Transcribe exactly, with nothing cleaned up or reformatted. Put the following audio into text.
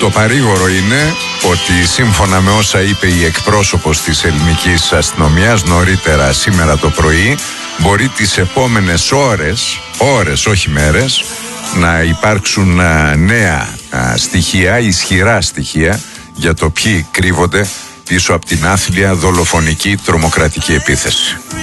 Το παρήγορο είναι ότι σύμφωνα με όσα είπε η εκπρόσωπος της ελληνικής αστυνομίας νωρίτερα σήμερα το πρωί, μπορεί τις επόμενες ώρες, ώρες όχι μέρες, να υπάρξουν νέα στοιχεία, ισχυρά στοιχεία για το ποιοι κρύβονται πίσω από την άθλια δολοφονική τρομοκρατική επίθεση.